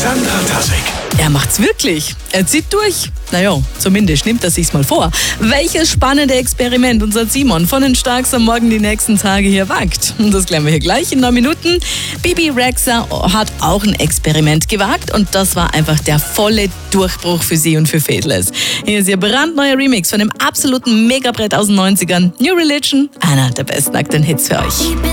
Sandra Tassek. Er macht's wirklich. Er zieht durch. Naja, zumindest nimmt er sich's mal vor. Welches spannende Experiment unser Simon von den Starks am Morgen die nächsten Tage hier wagt. Und das klären wir hier gleich in 9 Minuten. Bibi Rexha hat auch ein Experiment gewagt und das war einfach der volle Durchbruch für sie und für Faithless. Hier ist ihr brandneuer Remix von dem absoluten Megabrett aus den 90ern. New Religion, einer der besten aktuellen Hits für euch.